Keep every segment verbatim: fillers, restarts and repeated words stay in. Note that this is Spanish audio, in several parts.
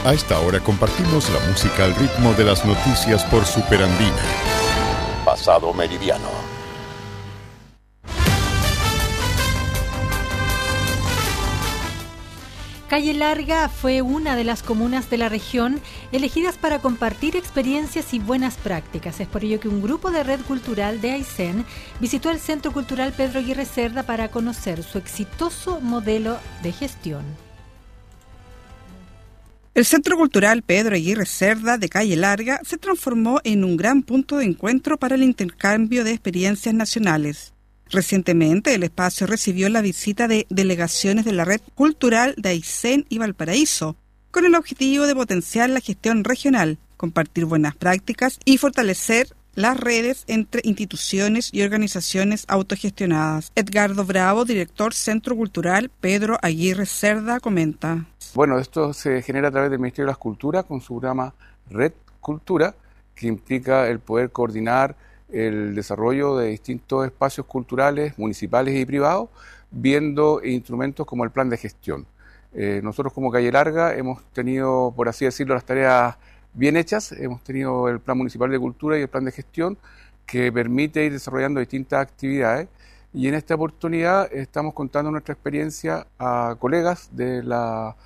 A esta hora compartimos la música al ritmo de las noticias por Superandina. Pasado Meridiano. Calle Larga fue una de las comunas de la región elegidas para compartir experiencias y buenas prácticas. Es por ello que un grupo de Red Cultural de Aysén visitó el Centro Cultural Pedro Aguirre Cerda para conocer su exitoso modelo de gestión. El Centro Cultural Pedro Aguirre Cerda de Calle Larga se transformó en un gran punto de encuentro para el intercambio de experiencias nacionales. Recientemente, el espacio recibió la visita de delegaciones de la Red Cultural de Aysén y Valparaíso, con el objetivo de potenciar la gestión regional, compartir buenas prácticas y fortalecer las redes entre instituciones y organizaciones autogestionadas. Edgardo Bravo, director Centro Cultural Pedro Aguirre Cerda, comenta. Bueno, esto se genera a través del Ministerio de las Culturas con su programa Red Cultura, que implica el poder coordinar el desarrollo de distintos espacios culturales, municipales y privados, viendo instrumentos como el plan de gestión. Eh, nosotros como Calle Larga hemos tenido, por así decirlo, las tareas bien hechas. Hemos tenido el Plan Municipal de Cultura y el Plan de Gestión que permite ir desarrollando distintas actividades, y en esta oportunidad estamos contando nuestra experiencia a colegas de la,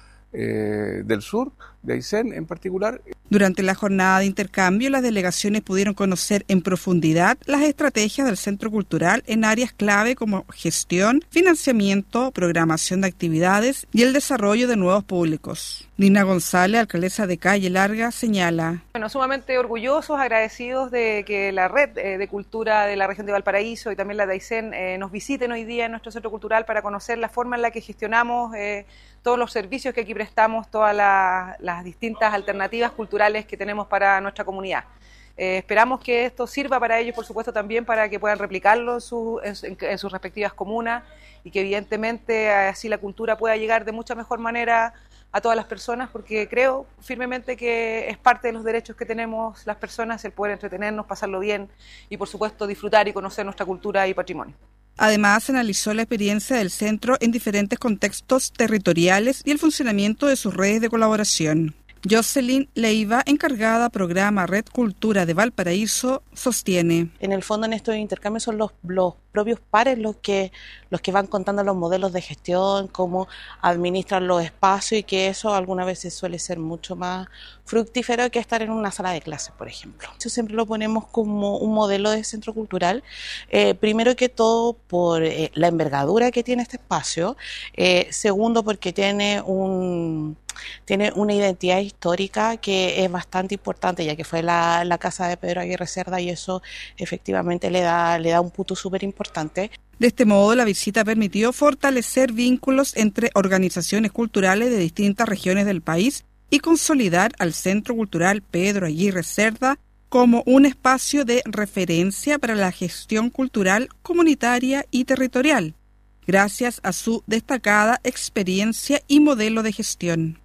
eh, del sur, de Aysén en particular. Durante la jornada de intercambio, las delegaciones pudieron conocer en profundidad las estrategias del Centro Cultural en áreas clave como gestión, financiamiento, programación de actividades y el desarrollo de nuevos públicos. Nina González, alcaldesa de Calle Larga, señala. Bueno, sumamente orgullosos, agradecidos de que la red eh, de cultura de la región de Valparaíso y también la de Aysén eh, nos visiten hoy día en nuestro Centro Cultural para conocer la forma en la que gestionamos eh, todos los servicios que aquí prestamos, todas la, las distintas alternativas culturales que tenemos para nuestra comunidad. Eh, esperamos que esto sirva para ellos, por supuesto, también para que puedan replicarlo en, su, en, en sus respectivas comunas, y que evidentemente así la cultura pueda llegar de mucha mejor manera a todas las personas, porque creo firmemente que es parte de los derechos que tenemos las personas el poder entretenernos, pasarlo bien y, por supuesto, disfrutar y conocer nuestra cultura y patrimonio. Además, analizó la experiencia del centro en diferentes contextos territoriales y el funcionamiento de sus redes de colaboración. Jocelyn Leiva, encargada programa Red Cultura de Valparaíso, sostiene. En el fondo, en estos intercambios son los, los propios pares los que, los que van contando los modelos de gestión, cómo administran los espacios, y que eso algunas veces suele ser mucho más fructífero que estar en una sala de clases, por ejemplo. Eso siempre lo ponemos como un modelo de centro cultural, eh, primero que todo por eh, la envergadura que tiene este espacio, eh, segundo porque tiene un... Tiene una identidad histórica que es bastante importante, ya que fue la, la casa de Pedro Aguirre Cerda, y eso efectivamente le da, le da un punto súper importante. De este modo, la visita permitió fortalecer vínculos entre organizaciones culturales de distintas regiones del país y consolidar al Centro Cultural Pedro Aguirre Cerda como un espacio de referencia para la gestión cultural comunitaria y territorial, gracias a su destacada experiencia y modelo de gestión.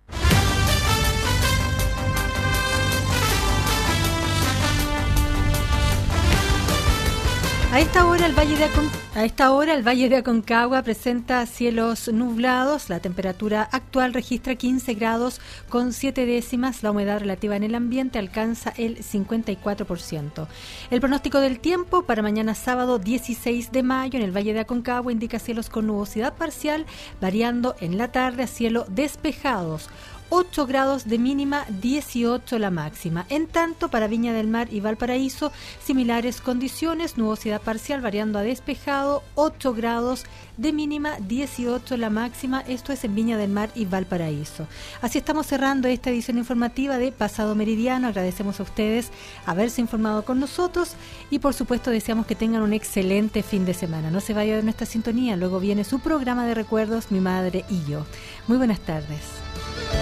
A esta hora el Valle de Acon- a esta hora el Valle de Aconcagua presenta cielos nublados. La temperatura actual registra quince grados con siete décimas. La humedad relativa en el ambiente alcanza el cincuenta y cuatro por ciento. El pronóstico del tiempo para mañana sábado dieciséis de mayo en el Valle de Aconcagua indica cielos con nubosidad parcial, variando en la tarde a cielo despejados. ocho grados de mínima, dieciocho la máxima. En tanto, para Viña del Mar y Valparaíso, similares condiciones, nubosidad parcial variando a despejado, ocho grados de mínima, dieciocho la máxima. Esto es en Viña del Mar y Valparaíso. Así estamos cerrando esta edición informativa de Pasado Meridiano. Agradecemos a ustedes haberse informado con nosotros y, por supuesto, deseamos que tengan un excelente fin de semana. No se vaya de nuestra sintonía, luego viene su programa de recuerdos, Mi Madre y Yo. Muy buenas tardes.